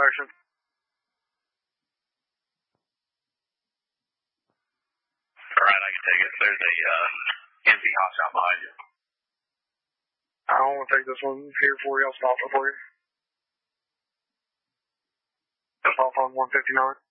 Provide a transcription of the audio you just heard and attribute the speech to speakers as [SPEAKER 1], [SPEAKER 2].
[SPEAKER 1] intersection.
[SPEAKER 2] Alright, I can take it. There's a empty hot shot behind you.
[SPEAKER 1] I don't want to take this one here for you. I'll stop it for you. Just off on 159.